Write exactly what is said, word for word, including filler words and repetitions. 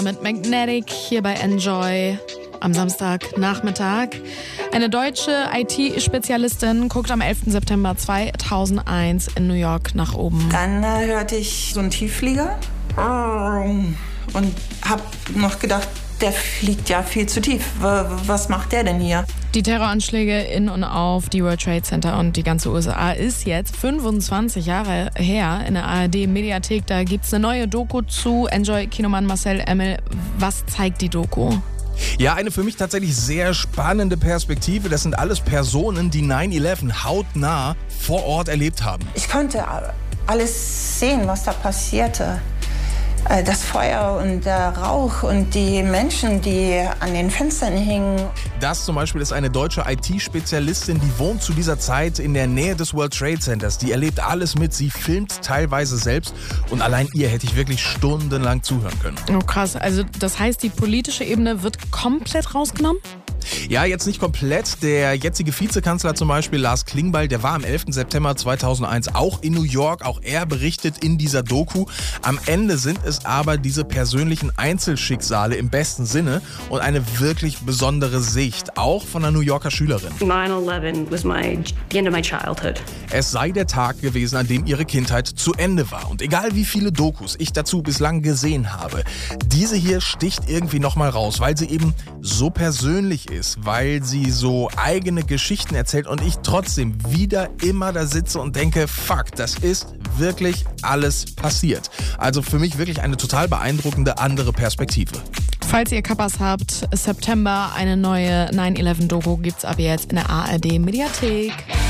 Mit Magnetic hier bei Enjoy am Samstagnachmittag. Eine deutsche I T-Spezialistin guckt am elften September zweitausendeins in New York nach oben. Dann äh, hörte ich so einen Tiefflieger und hab noch gedacht, der fliegt ja viel zu tief. Was macht der denn hier? Die Terroranschläge in und auf die World Trade Center und die ganze U S A ist jetzt fünfundzwanzig Jahre her. In der A R D-Mediathek, da gibt's eine neue Doku zu. Enjoy-Kinomann Marcel Emmel, was zeigt die Doku? Ja, eine für mich tatsächlich sehr spannende Perspektive. Das sind alles Personen, die neun elf hautnah vor Ort erlebt haben. Ich konnte alles sehen, was da passierte. Das Feuer und der Rauch und die Menschen, die an den Fenstern hingen. Das zum Beispiel ist eine deutsche I T-Spezialistin, die wohnt zu dieser Zeit in der Nähe des World Trade Centers. Die erlebt alles mit, sie filmt teilweise selbst und allein ihr hätte ich wirklich stundenlang zuhören können. Oh krass, also das heißt, die politische Ebene wird komplett rausgenommen? Ja, jetzt nicht komplett. Der jetzige Vizekanzler zum Beispiel, Lars Klingbeil, der war am elften September zweitausendeins auch in New York. Auch er berichtet in dieser Doku. Am Ende sind es aber diese persönlichen Einzelschicksale im besten Sinne und eine wirklich besondere Sicht, auch von einer New Yorker Schülerin. nine eleven was my, the end of my childhood. Es sei der Tag gewesen, an dem ihre Kindheit zu Ende war. Und egal wie viele Dokus ich dazu bislang gesehen habe, diese hier sticht irgendwie nochmal raus, weil sie eben so persönlich ist, weil sie so eigene Geschichten erzählt und ich trotzdem wieder immer da sitze und denke, fuck, das ist wirklich alles passiert. Also für mich wirklich eine total beeindruckende andere Perspektive. Falls ihr Kappas habt, September, eine neue neun elf Doku gibt's ab jetzt in der A R D-Mediathek.